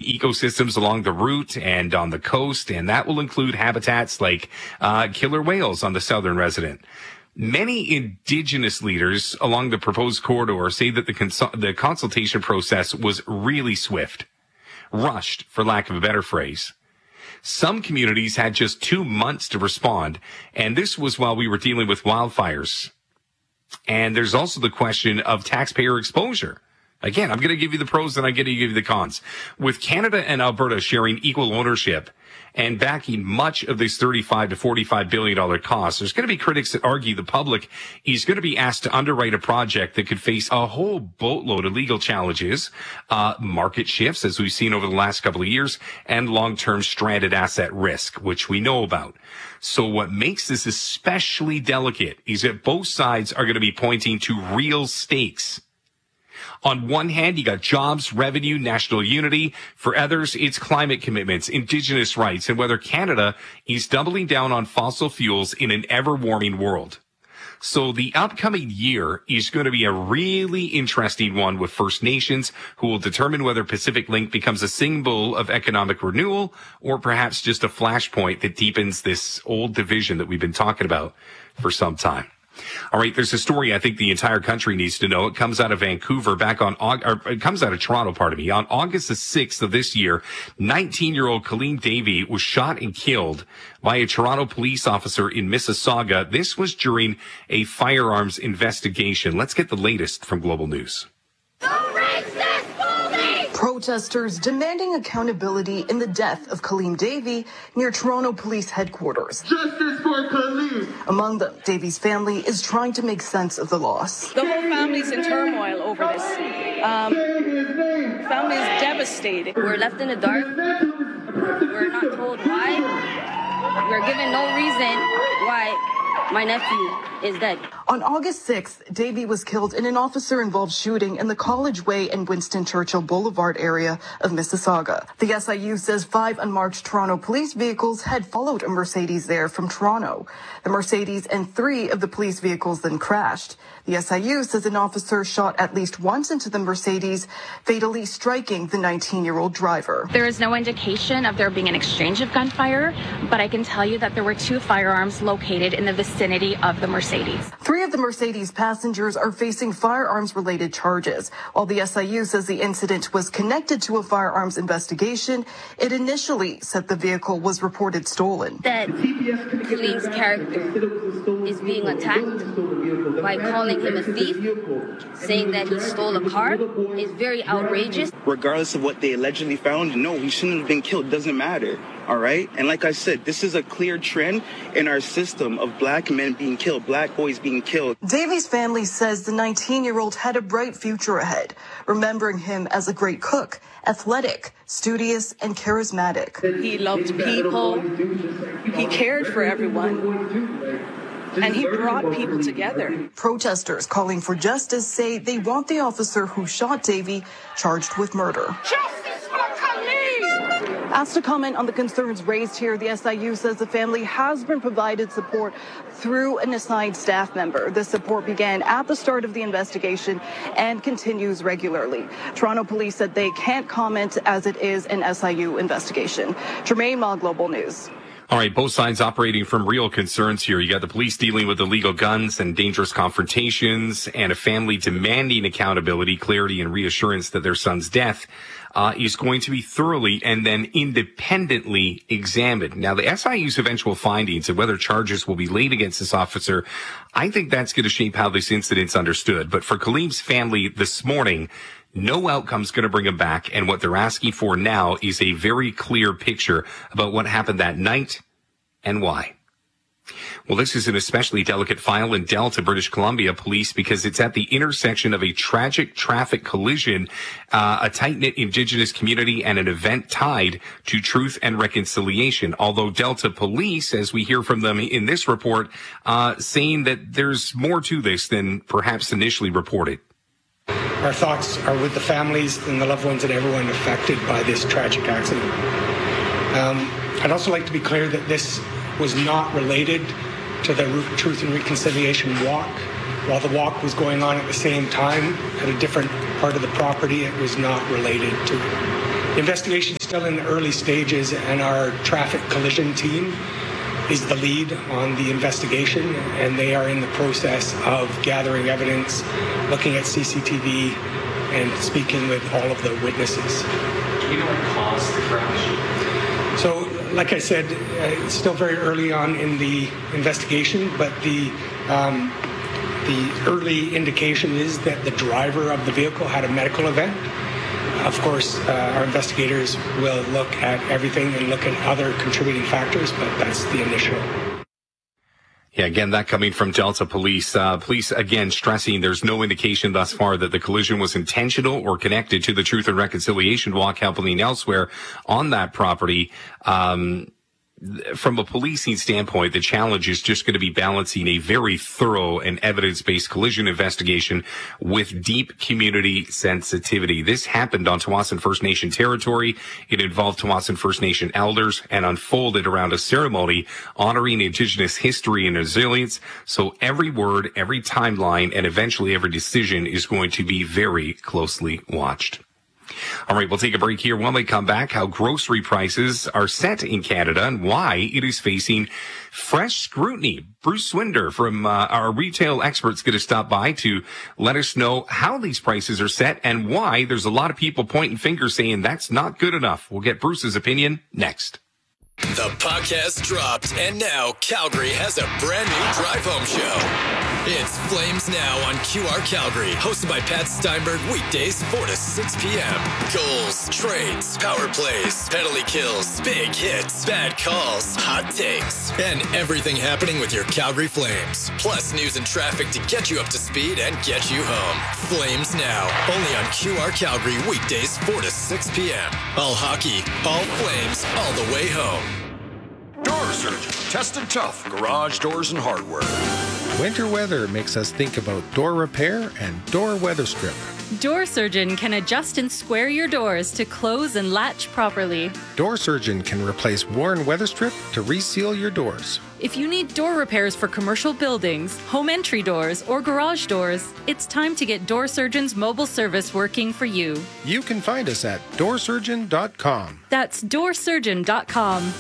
ecosystems along the route and on the coast, and that will include habitats like killer whales on the southern resident. Many Indigenous leaders along the proposed corridor say that the consultation process was really swift, rushed, for lack of a better phrase. Some communities had just 2 months to respond, and this was while we were dealing with wildfires. And there's also the question of taxpayer exposure. Again, I'm going to give you the pros and I'm going to give you the cons. With Canada and Alberta sharing equal ownership and backing much of this $35 to $45 billion cost, there's going to be critics that argue the public is going to be asked to underwrite a project that could face a whole boatload of legal challenges, market shifts, as we've seen over the last couple of years, and long-term stranded asset risk, which we know about. So what makes this especially delicate is that both sides are going to be pointing to real stakes. On one hand, you got jobs, revenue, national unity. For others, it's climate commitments, Indigenous rights, and whether Canada is doubling down on fossil fuels in an ever-warming world. So the upcoming year is going to be a really interesting one with First Nations, who will determine whether Pacific Link becomes a symbol of economic renewal or perhaps just a flashpoint that deepens this old division that we've been talking about for some time. All right, there's a story I think the entire country needs to know. It comes out of Vancouver it comes out of Toronto, pardon me. On August the 6th of this year, 19-year-old Kaleem Davey was shot and killed by a Toronto police officer in Mississauga. This was during a firearms investigation. Let's get the latest from Global News. Protesters demanding accountability in the death of Kaleem Davey near Toronto Police Headquarters. Justice for Kaleem! Among them, Davey's family is trying to make sense of the loss. The whole family's in turmoil over this. Family is devastated. We're left in the dark. We're not told why. We're given no reason why my nephew is dead. On August 6th, Davey was killed in an officer-involved shooting in the College Way and Winston Churchill Boulevard area of Mississauga. The SIU says 5 unmarked Toronto police vehicles had followed a Mercedes there from Toronto. The Mercedes and 3 of the police vehicles then crashed. The SIU says an officer shot at least once into the Mercedes, fatally striking the 19-year-old driver. There is no indication of there being an exchange of gunfire, but I can tell you that there were 2 firearms located in the vicinity of the Mercedes. 3 of the Mercedes passengers are facing firearms-related charges. While the SIU says the incident was connected to a firearms investigation, it initially said the vehicle was reported stolen. That Kaleem's character is being attacked by calling him a thief, saying that he stole a car, is very outrageous. Regardless of what they allegedly found, no, he shouldn't have been killed. It doesn't matter. All right. And like I said, this is a clear trend in our system of black men being killed, black boys being killed. Davey's family says the 19-year-old had a bright future ahead, remembering him as a great cook, athletic, studious, and charismatic. He loved people. He cared for everyone. And he brought people together. Protesters calling for justice say they want the officer who shot Davey charged with murder. Justice for Kaleem! Asked to comment on the concerns raised here, the SIU says the family has been provided support through an assigned staff member. This support began at the start of the investigation and continues regularly. Toronto Police said they can't comment as it is an SIU investigation. Jermaine Ma, Global News. All right, both sides operating from real concerns here. You got the police dealing with illegal guns and dangerous confrontations, and a family demanding accountability, clarity, and reassurance that their son's death is going to be thoroughly and then independently examined. Now, the SIU's eventual findings and whether charges will be laid against this officer, I think that's going to shape how this incident's understood. But for Kaleem's family this morning, no outcome's going to bring him back, and what they're asking for now is a very clear picture about what happened that night and why. Well, this is an especially delicate file in Delta, British Columbia police, because it's at the intersection of a tragic traffic collision, a tight-knit Indigenous community, and an event tied to truth and reconciliation. Although Delta police, as we hear from them in this report, saying that there's more to this than perhaps initially reported. Our thoughts are with the families and the loved ones and everyone affected by this tragic accident. I'd also like to be clear that this was not related to the Truth and Reconciliation walk. While the walk was going on at the same time at a different part of the property, it was not related to it. The investigation is still in the early stages, and our traffic collision team is the lead on the investigation, and they are in the process of gathering evidence, looking at CCTV, and speaking with all of the witnesses. Do you know what caused the crash? So, like I said, it's still very early on in the investigation, but the early indication is that the driver of the vehicle had a medical event. Of course, our investigators will look at everything and look at other contributing factors, but that's the initial. Yeah, again, that coming from Delta Police. Police, again, stressing there's no indication thus far that the collision was intentional or connected to the Truth and Reconciliation Walk happening elsewhere on that property. From a policing standpoint, the challenge is just going to be balancing a very thorough and evidence-based collision investigation with deep community sensitivity. This happened on Tsawwassen First Nation territory. It involved Tsawwassen First Nation elders and unfolded around a ceremony honoring Indigenous history and resilience. So every word, every timeline, and eventually every decision is going to be very closely watched. All right, we'll take a break here. When we come back, how grocery prices are set in Canada and why it is facing fresh scrutiny. Bruce Swinder from our retail experts going to stop by to let us know how these prices are set and why there's a lot of people pointing fingers saying that's not good enough. We'll get Bruce's opinion next. The podcast dropped, and now Calgary has a brand new drive home show. It's Flames Now on QR Calgary, hosted by Pat Steinberg, weekdays 4 to 6 p.m. Goals, trades, power plays, penalty kills, big hits, bad calls, hot takes, and everything happening with your Calgary Flames. Plus news and traffic to get you up to speed and get you home. Flames Now, only on QR Calgary, weekdays 4 to 6 p.m. All hockey, all Flames, all the way home. Door Surgeon, tested tough, garage doors and hardware. Winter weather makes us think about door repair and door weather strip. Door Surgeon can adjust and square your doors to close and latch properly. Door Surgeon can replace worn weather strip to reseal your doors. If you need door repairs for commercial buildings, home entry doors, or garage doors, it's time to get Door Surgeon's mobile service working for you. You can find us at doorsurgeon.com. That's doorsurgeon.com.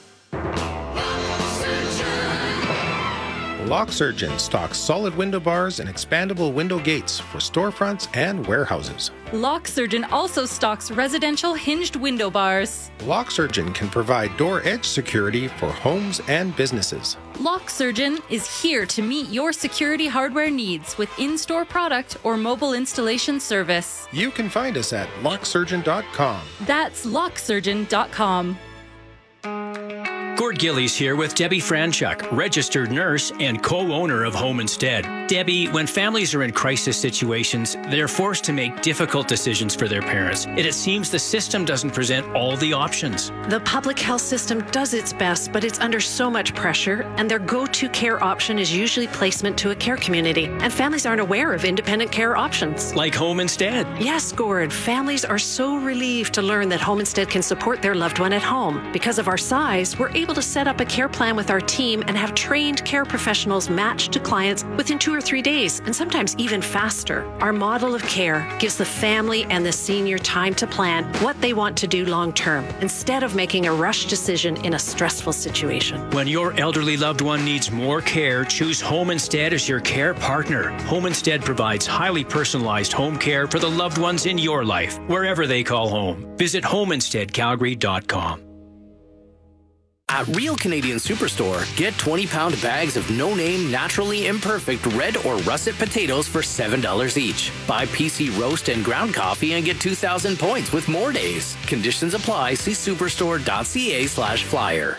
Lock Surgeon stocks solid window bars and expandable window gates for storefronts and warehouses. Lock Surgeon also stocks residential hinged window bars. Lock Surgeon can provide door edge security for homes and businesses. Lock Surgeon is here to meet your security hardware needs with in-store product or mobile installation service. You can find us at locksurgeon.com. That's locksurgeon.com. Gord Gillies here with Debbie Franchuk, registered nurse and co-owner of Home Instead. Debbie, when families are in crisis situations, they're forced to make difficult decisions for their parents, and it seems the system doesn't present all the options. The public health system does its best, but it's under so much pressure, and their go-to care option is usually placement to a care community, and families aren't aware of independent care options. Like Home Instead. Yes, Gord. Families are so relieved to learn that Home Instead can support their loved one at home. Because of our size, we're able to set up a care plan with our team and have trained care professionals matched to clients within 2 or 3 days, and sometimes even faster. Our model of care gives the family and the senior time to plan what they want to do long term, instead of making a rush decision in a stressful situation. When your elderly loved one needs more care, choose Home Instead as your care partner. Home Instead provides highly personalized home care for the loved ones in your life, wherever they call home. Visit homeinsteadcalgary.com. At Real Canadian Superstore, get 20-pound bags of no-name, naturally imperfect red or russet potatoes for $7 each. Buy PC roast and ground coffee and get 2,000 points with more days. Conditions apply. See superstore.ca/flyer.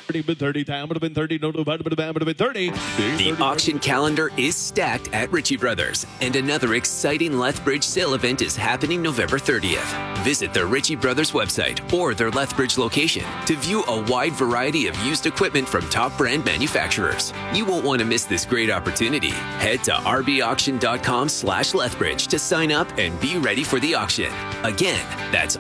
The auction calendar is stacked at Ritchie Brothers, and another exciting Lethbridge sale event is happening November 30th. Visit the Ritchie Brothers website or their Lethbridge location to view a wide variety of used equipment from top brand manufacturers. You won't want to miss this great opportunity. Head to rbauction.com/Lethbridge to sign up and be ready for the auction. Again, that's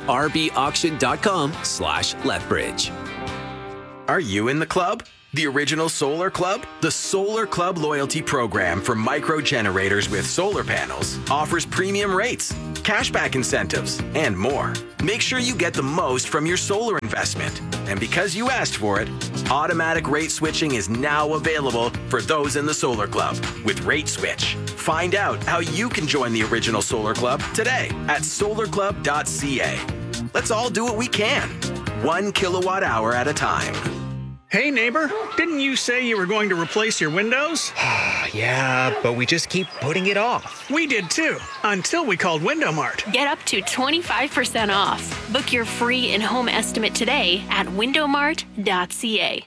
rbauction.com/Lethbridge. Are you in the club? The original Solar Club? The Solar Club loyalty program for micro generators with solar panels offers premium rates, cashback incentives, and more. Make sure you get the most from your solar investment. And because you asked for it, automatic rate switching is now available for those in the Solar Club with Rate Switch. Find out how you can join the original Solar Club today at solarclub.ca. Let's all do what we can, 1 kilowatt hour at a time. Hey neighbor, didn't you say you were going to replace your windows? Yeah, but we just keep putting it off. We did too, until we called Window Mart. Get up to 25% off. Book your free in-home estimate today at windowmart.ca.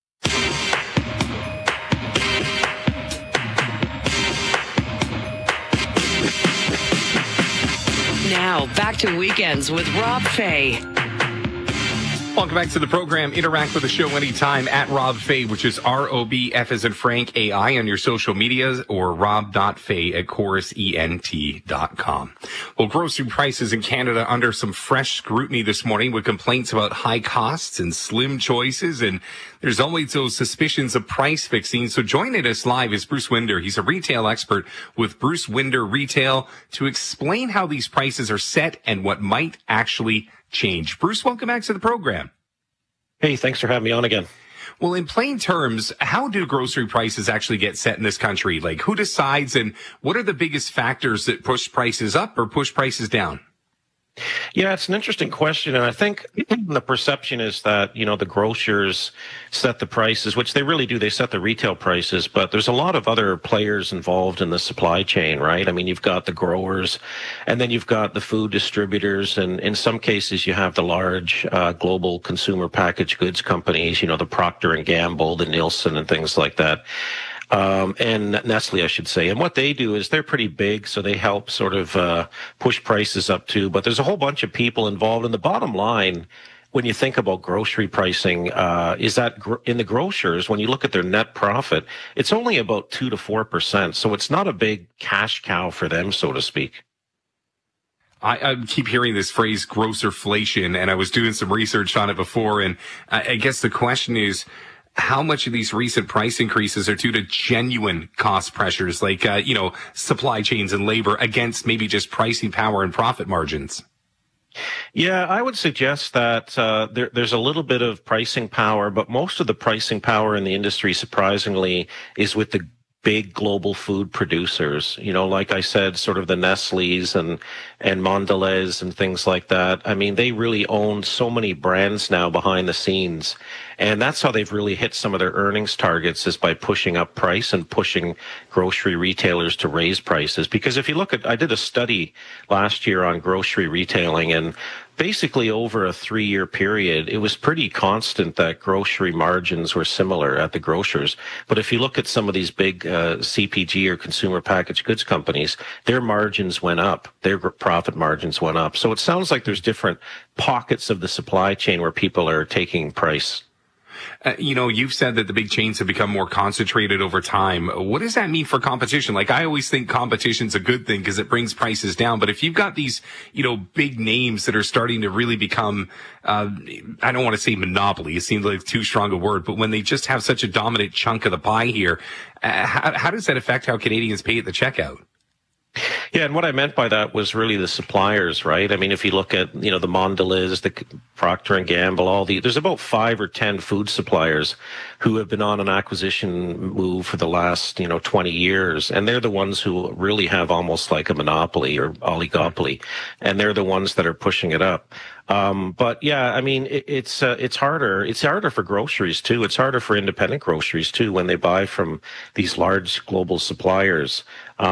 Now, back to Weekends with Rob Fay. Welcome back to the program. Interact with the show anytime at Rob Fay, which is ROBF as in Frank AI on your social medias, or rob.fay@chorusent.com. Well, grocery prices in Canada under some fresh scrutiny this morning with complaints about high costs and slim choices. And there's always those suspicions of price fixing. So joining us live is Bruce Winder. He's a retail expert with Bruce Winder Retail to explain how these prices are set and what might actually change. Bruce, welcome back to the program. Hey, thanks for having me on again. Well, in plain terms, how do grocery prices actually get set in this country? Like, who decides, and what are the biggest factors that push prices up or push prices down? Yeah, it's an interesting question. And I think the perception is that, the grocers set the prices, which they really do. They set the retail prices, but there's a lot of other players involved in the supply chain, right? I mean, you've got the growers, and then you've got the food distributors. And in some cases, you have the large global consumer packaged goods companies, the Procter & Gamble, the Nielsen, and things like that. And Nestle, I should say. And what they do is they're pretty big, so they help sort of push prices up too. But there's a whole bunch of people involved. And the bottom line, when you think about grocery pricing, is that in the grocers, when you look at their net profit, it's only about 2 to 4%. So it's not a big cash cow for them, so to speak. I keep hearing this phrase grocerflation, and I was doing some research on it before. And I guess the question is, how much of these recent price increases are due to genuine cost pressures, like, supply chains and labor, against maybe just pricing power and profit margins? Yeah, I would suggest that there's a little bit of pricing power, but most of the pricing power in the industry, surprisingly, is with the big global food producers, like I said, sort of the Nestle's and Mondelez and things like that. I mean, they really own so many brands now behind the scenes. And that's how they've really hit some of their earnings targets, is by pushing up price and pushing grocery retailers to raise prices. Because if you look at, I did a study last year on grocery retailing, and basically over a 3-year period, it was pretty constant that grocery margins were similar at the grocers. But if you look at some of these big CPG or consumer packaged goods companies, their margins went up. Their profit margins went up. So it sounds like there's different pockets of the supply chain where people are taking price. You've said that the big chains have become more concentrated over time. What does that mean for competition? Like, I always think competition's a good thing because it brings prices down. But if you've got these, big names that are starting to really become, I don't want to say monopoly. It seems like too strong a word, but when they just have such a dominant chunk of the pie here, how does that affect how Canadians pay at the checkout? Yeah, and what I meant by that was really the suppliers, right? I mean, if you look at, the Mondelez, the Procter & Gamble, there's about 5 or 10 food suppliers who have been on an acquisition move for the last, 20 years. And they're the ones who really have almost like a monopoly or oligopoly. And they're the ones that are pushing it up. But yeah, I mean, it's harder. It's harder for groceries too. It's harder for independent groceries too when they buy from these large global suppliers.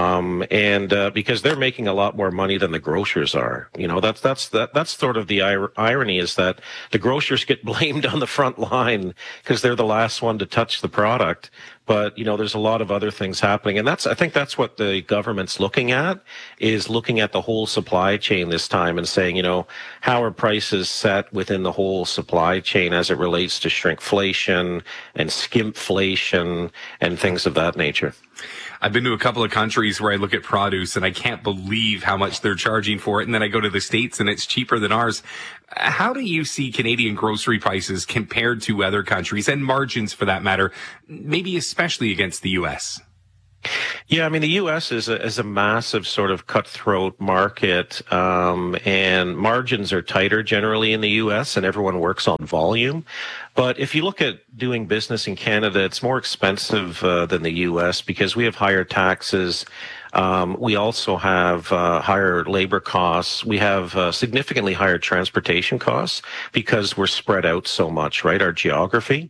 Because they're making a lot more money than the grocers are. That's sort of the irony, is that the grocers get blamed on the front line because they're the last one to touch the product. But, there's a lot of other things happening. And I think that's what the government's looking at, is looking at the whole supply chain this time and saying, how are prices set within the whole supply chain as it relates to shrinkflation and skimpflation and things of that nature. I've been to a couple of countries where I look at produce and I can't believe how much they're charging for it. And then I go to the States and it's cheaper than ours. How do you see Canadian grocery prices compared to other countries, and margins for that matter, maybe especially against the U.S.? Yeah, I mean, the U.S. is a massive sort of cutthroat market, and margins are tighter generally in the U.S., and everyone works on volume. But if you look at doing business in Canada, it's more expensive than the U.S. because we have higher taxes. We also have higher labor costs. We have significantly higher transportation costs because we're spread out so much, right? Our geography.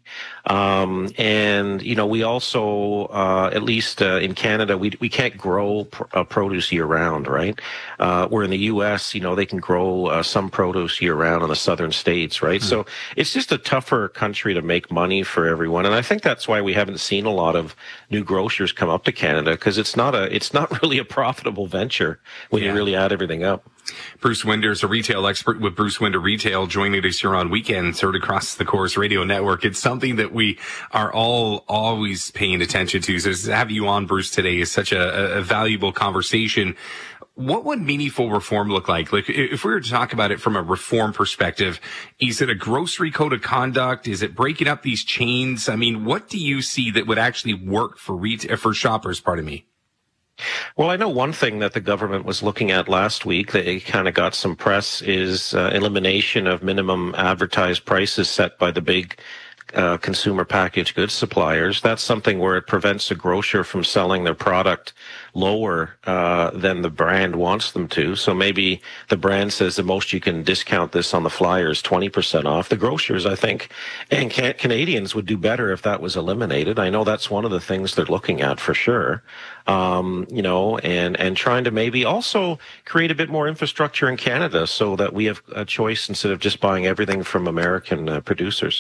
And, you know, we also, at least in Canada, we can't grow produce year round, right? Where in the U.S., you know, they can grow some produce year round in the southern states, right? So it's just a tougher country to make money for everyone. And I think that's why we haven't seen a lot of new grocers come up to Canada, because it's not really a profitable venture when you really add everything up. Bruce Winder is a retail expert with Bruce Winder Retail, joining us here on Weekends, heard across the Corus Radio Network. It's something that we are all always paying attention to. So to have you on, Bruce, today is such a valuable conversation. What would meaningful reform look like? Like, if we were to talk about it from a reform perspective, is it a grocery code of conduct? Is it breaking up these chains? I mean, what do you see that would actually work for shoppers, pardon me? Well, I know one thing that the government was looking at last week that it kind of got some press is elimination of minimum advertised prices set by the big consumer packaged goods suppliers. That's something where it prevents a grocer from selling their product lower than the brand wants them to. So maybe the brand says the most you can discount this on the flyer is 20% off. The grocers, I think, and Canadians would do better if that was eliminated. I know that's one of the things they're looking at for sure. You know, and trying to maybe also create a bit more infrastructure in Canada so that we have a choice instead of just buying everything from American producers.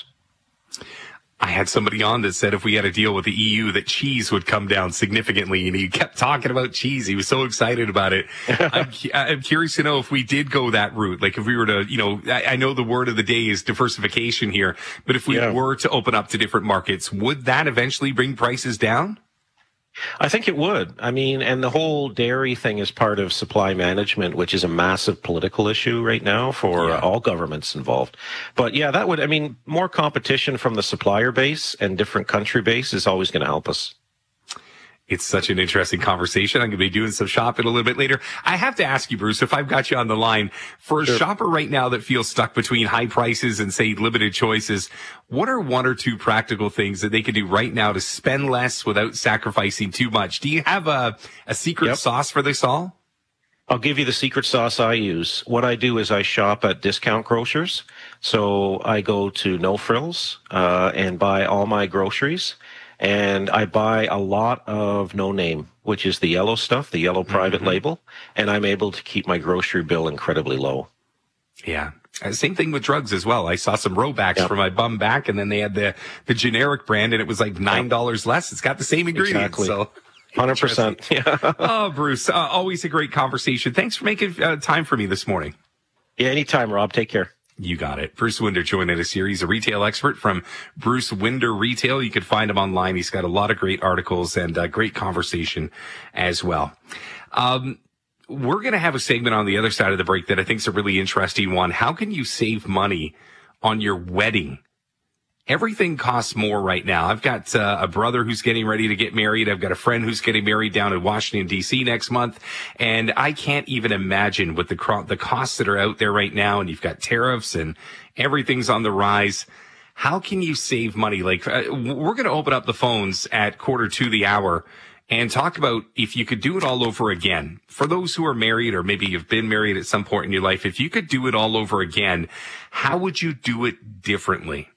I had somebody on that said if we had a deal with the EU that cheese would come down significantly, and he kept talking about cheese. He was so excited about it. I'm curious to know if we did go that route, like if we were to, you know, I know the word of the day is diversification here, but if we were to open up to different markets, would that eventually bring prices down? I think it would. I mean, and the whole dairy thing is part of supply management, which is a massive political issue right now for all governments involved. But yeah, that would, I mean, more competition from the supplier base and different country base is always going to help us. It's such an interesting conversation. I'm going to be doing some shopping a little bit later. I have to ask you, Bruce, if I've got you on the line, for a shopper right now that feels stuck between high prices and, say, limited choices, what are one or two practical things that they can do right now to spend less without sacrificing too much? Do you have a secret sauce for this all? I'll give you the secret sauce I use. What I do is I shop at discount grocers. So I go to No Frills and buy all my groceries. And I buy a lot of No Name, which is the yellow stuff, the yellow private label, and I'm able to keep my grocery bill incredibly low. Yeah. Same thing with drugs as well. I saw some Robax for my bum back, and then they had the generic brand, and it was like $9 less. It's got the same ingredients. Exactly. So 100%. Yeah. Oh, Bruce, always a great conversation. Thanks for making time for me this morning. Yeah, anytime, Rob. Take care. You got it. Bruce Winder joining us here. He's a retail expert from Bruce Winder Retail. You can find him online. He's got a lot of great articles and great conversation as well. We're going to have a segment on the other side of the break that I think is a really interesting one. How can you save money on your wedding? Everything costs more right now. I've got a brother who's getting ready to get married. I've got a friend who's getting married down in Washington, D.C. next month. And I can't even imagine what the costs that are out there right now. And you've got tariffs and everything's on the rise. How can you save money? Like, we're going to open up the phones at 1:45 the hour and talk about if you could do it all over again. For those who are married, or maybe you've been married at some point in your life, if you could do it all over again, how would you do it differently?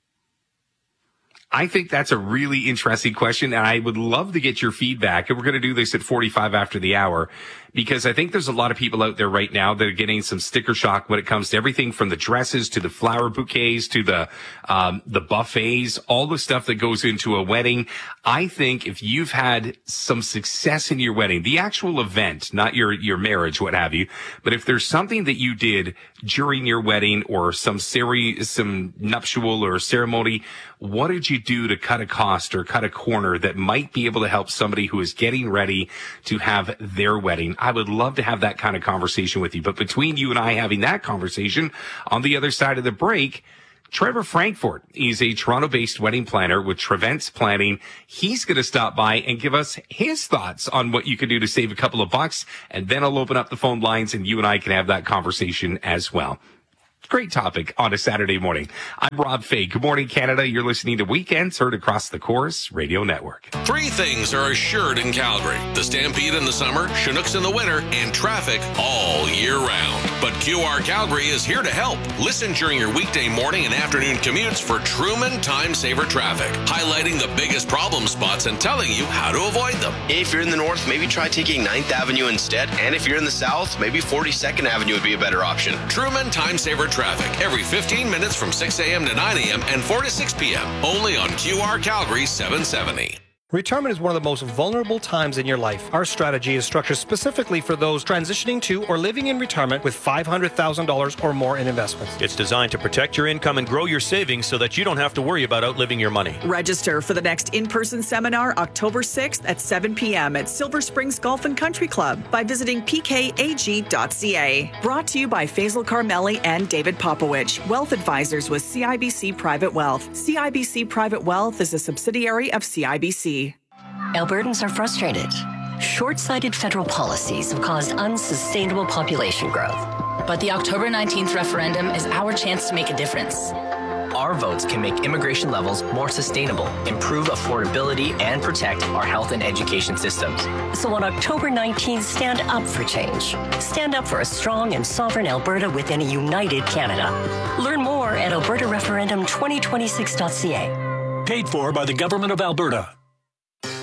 I think that's a really interesting question, and I would love to get your feedback. And we're going to do this at 45 after the hour, because I think there's a lot of people out there right now that are getting some sticker shock when it comes to everything from the dresses to the flower bouquets to the buffets, all the stuff that goes into a wedding. I think if you've had some success in your wedding, the actual event, not your marriage, what have you, but if there's something that you did during your wedding or some nuptial or ceremony, what did you do to cut a cost or cut a corner that might be able to help somebody who is getting ready to have their wedding? I would love to have that kind of conversation with you. But between you and I having that conversation, on the other side of the break, Trevor Frankfort is a Toronto-based wedding planner with Trevents Planning. He's going to stop by and give us his thoughts on what you can do to save a couple of bucks. And then I'll open up the phone lines and you and I can have that conversation as well. Great topic on a Saturday morning. I'm Rob Fay. Good morning, Canada. You're listening to Weekends, heard across the Chorus Radio Network. 3 things are assured in Calgary: the Stampede in the summer, Chinooks in the winter, and traffic all year round. But QR Calgary is here to help. Listen during your weekday morning and afternoon commutes for Truman Time Saver traffic, highlighting the biggest problem spots and telling you how to avoid them. If you're in the north, maybe try taking 9th Avenue instead. And if you're in the south, maybe 42nd Avenue would be a better option. Truman Time Saver traffic every 15 minutes from 6 a.m. to 9 a.m. and 4 to 6 p.m. Only on QR Calgary 770. Retirement is one of the most vulnerable times in your life. Our strategy is structured specifically for those transitioning to or living in retirement with $500,000 or more in investments. It's designed to protect your income and grow your savings so that you don't have to worry about outliving your money. Register for the next in-person seminar October 6th at 7 p.m. at Silver Springs Golf and Country Club by visiting pkag.ca. Brought to you by Faisal Carmeli and David Popowich, Wealth Advisors with CIBC Private Wealth. CIBC Private Wealth is a subsidiary of CIBC. Albertans are frustrated. Short-sighted federal policies have caused unsustainable population growth. But the October 19th referendum is our chance to make a difference. Our votes can make immigration levels more sustainable, improve affordability, and protect our health and education systems. So on October 19th, stand up for change. Stand up for a strong and sovereign Alberta within a united Canada. Learn more at albertareferendum2026.ca. Paid for by the Government of Alberta.